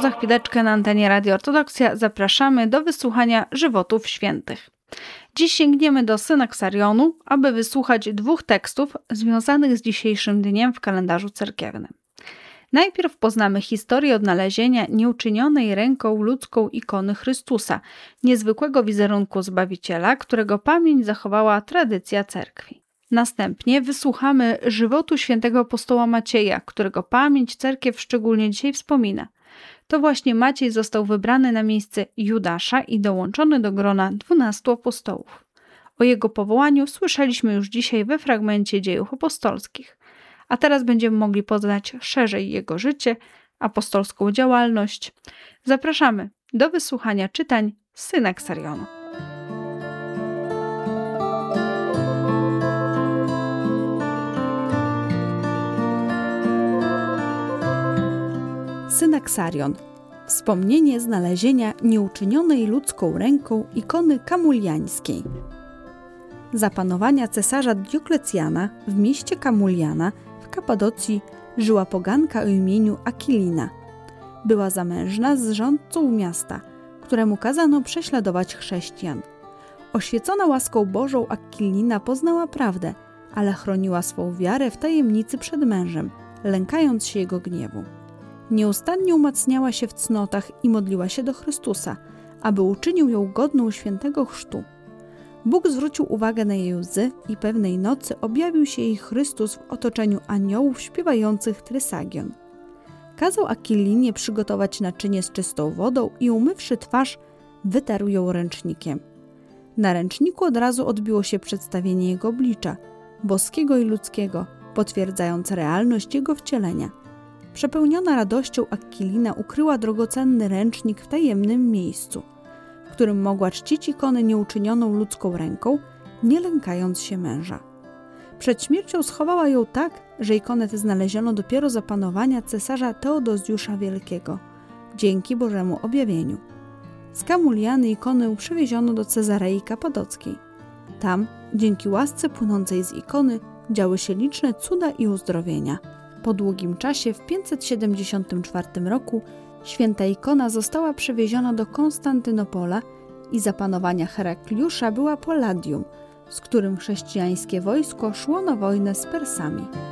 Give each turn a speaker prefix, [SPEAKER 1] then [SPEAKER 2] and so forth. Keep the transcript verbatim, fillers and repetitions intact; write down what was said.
[SPEAKER 1] za chwileczkę na antenie Radio Ortodoksja zapraszamy do wysłuchania żywotów świętych. Dziś sięgniemy do Synaksarionu, aby wysłuchać dwóch tekstów związanych z dzisiejszym dniem w kalendarzu cerkiewnym. Najpierw poznamy historię odnalezienia nieuczynionej ręką ludzką ikony Chrystusa, niezwykłego wizerunku Zbawiciela, którego pamięć zachowała tradycja cerkwi. Następnie wysłuchamy żywotu świętego apostoła Macieja, którego pamięć cerkiew szczególnie dzisiaj wspomina. To właśnie Maciej został wybrany na miejsce Judasza i dołączony do grona dwunastu apostołów. O jego powołaniu słyszeliśmy już dzisiaj we fragmencie Dziejów Apostolskich. A teraz będziemy mogli poznać szerzej jego życie, apostolską działalność. Zapraszamy do wysłuchania czytań z Synaksarionu.
[SPEAKER 2] Synaksarion. Wspomnienie znalezienia nieuczynionej ludzką ręką ikony kamuliańskiej. Za panowania cesarza Dioklecjana w mieście Kamuliana w Kapadocji żyła poganka o imieniu Akilina. Była zamężna z rządcą miasta, któremu kazano prześladować chrześcijan. Oświecona łaską Bożą Akilina poznała prawdę, ale chroniła swą wiarę w tajemnicy przed mężem, lękając się jego gniewu. Nieustannie umacniała się w cnotach i modliła się do Chrystusa, aby uczynił ją godną świętego chrztu. Bóg zwrócił uwagę na jej łzy i pewnej nocy objawił się jej Chrystus w otoczeniu aniołów śpiewających trysagion. Kazał Akilinie przygotować naczynie z czystą wodą i umywszy twarz, wytarł ją ręcznikiem. Na ręczniku od razu odbiło się przedstawienie jego oblicza, boskiego i ludzkiego, potwierdzając realność jego wcielenia. Przepełniona radością Akilina ukryła drogocenny ręcznik w tajemnym miejscu, w którym mogła czcić ikonę nieuczynioną ludzką ręką, nie lękając się męża. Przed śmiercią schowała ją tak, że ikonę tę znaleziono dopiero za panowania cesarza Teodozjusza Wielkiego, dzięki Bożemu objawieniu. Z Kamuliany ikonę przewieziono do Cezarei Kapadockiej. Tam, dzięki łasce płynącej z ikony, działy się liczne cuda i uzdrowienia. Po długim czasie, w pięćset siedemdziesiątym czwartym roku, święta ikona została przewieziona do Konstantynopola i za panowania Herakliusza była Palladium, z którym chrześcijańskie wojsko szło na wojnę z Persami.